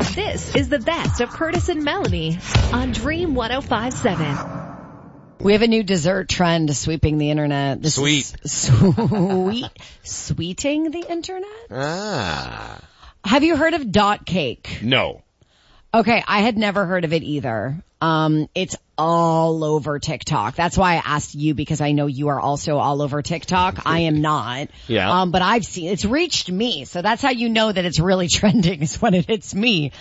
This is the best of Curtis and Melanie on Dream 105.7. We have a new dessert trend sweeping the internet. Sweet. Sweeting the internet? Ah. Have you heard of dot cake? No. Okay, I had never heard of it either. It's all over TikTok. That's why I asked you, because I know you are also all over TikTok. I am not. Yeah. But I've seen, it's reached me. So that's how you know that it's really trending, is when it hits me.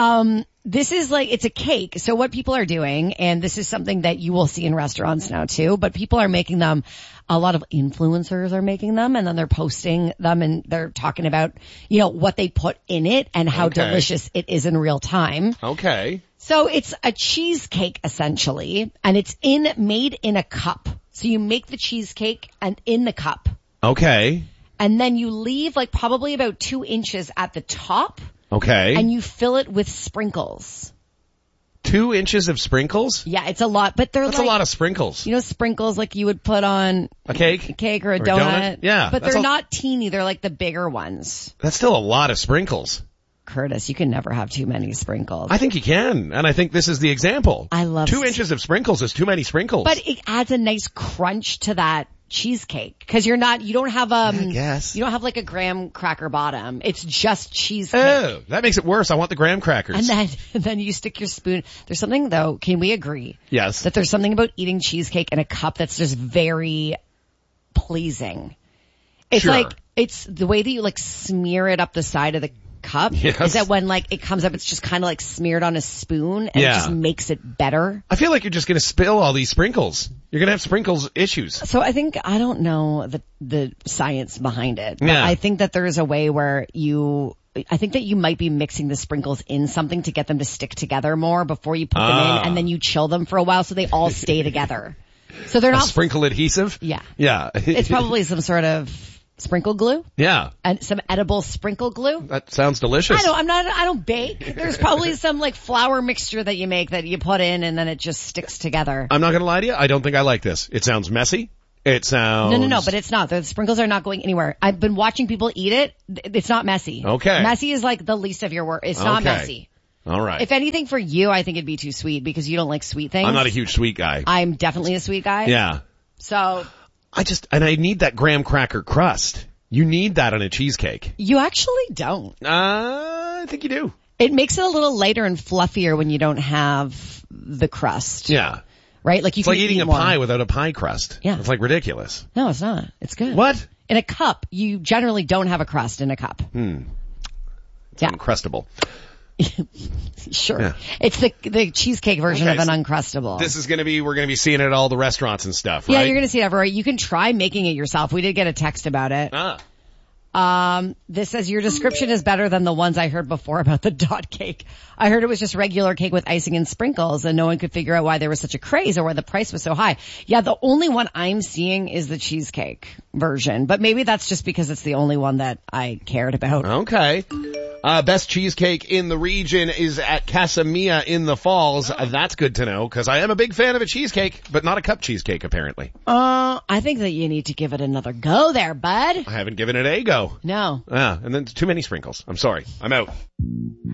This is like, it's a cake. So what people are doing, and this is something that you will see in restaurants now too, but people are making them, a lot of influencers are making them, and then they're posting them, and they're talking about, you know, what they put in it and how delicious it is in real time. Okay. So it's a cheesecake essentially, and it's made in a cup. So you make the cheesecake and in the cup. Okay. And then you leave like probably about 2 inches at the top. Okay. And you fill it with sprinkles. 2 inches of sprinkles? Yeah, it's a lot, but That's a lot of sprinkles. You know, sprinkles like you would put on a cake or a donut. Yeah. But they're not teeny. They're like the bigger ones. That's still a lot of sprinkles. Curtis, you can never have too many sprinkles. I think you can, and I think this is the example. I love 2 inches of sprinkles is too many sprinkles. But it adds a nice crunch to that cheesecake, because you don't have you don't have like a graham cracker bottom. It's just cheesecake. Oh, that makes it worse. I want the graham crackers. And then you stick your spoon. There's something though, can we agree? Yes. That there's something about eating cheesecake in a cup that's just very pleasing. It's Sure. like, it's the way that you like smear it up the side of the cup. Yes. Is that when like it comes up, it's just kind of like smeared on a spoon, and it just makes it better. I feel like you're just going to spill all these sprinkles. You're going to have sprinkles issues. So I don't know the science behind it. But Yeah. I think that there is a way where I think that you might be mixing the sprinkles in something to get them to stick together more before you put them in, and then you chill them for a while so they all stay together. So they're not sprinkle adhesive? Yeah. Yeah. It's probably some sort of sprinkle glue. Yeah. And some edible sprinkle glue. That sounds delicious. I don't bake. There's probably some like flour mixture that you make that you put in, and then it just sticks together. I'm not going to lie to you. I don't think I like this. It sounds messy. It sounds... No, but it's not. The sprinkles are not going anywhere. I've been watching people eat it. It's not messy. Okay. Messy is like the least of your work. It's not messy. All right. If anything, for you, I think it'd be too sweet because you don't like sweet things. I'm not a huge sweet guy. I'm definitely a sweet guy. Yeah. So... I need that graham cracker crust. You need that on a cheesecake. You actually don't. I think you do. It makes it a little lighter and fluffier when you don't have the crust. Yeah. Right? Like it's like eating a pie without a pie crust. Yeah. It's like ridiculous. No, it's not. It's good. What? In a cup, you generally don't have a crust in a cup. It's uncrustable. Sure. Yeah. It's the cheesecake version of an Uncrustable. We're gonna be seeing it at all the restaurants and stuff, right? Yeah, you're gonna see it everywhere. You can try making it yourself. We did get a text about it. This says your description is better than the ones I heard before about the dot cake. I heard it was just regular cake with icing and sprinkles, and no one could figure out why there was such a craze or why the price was so high. Yeah, the only one I'm seeing is the cheesecake version, but maybe that's just because it's the only one that I cared about. Okay. Best cheesecake in the region is at Casa Mia in the Falls. That's good to know, because I am a big fan of a cheesecake, but not a cup cheesecake, apparently. I think that you need to give it another go there, bud. I haven't given it a go. No. And then too many sprinkles. I'm sorry. I'm out.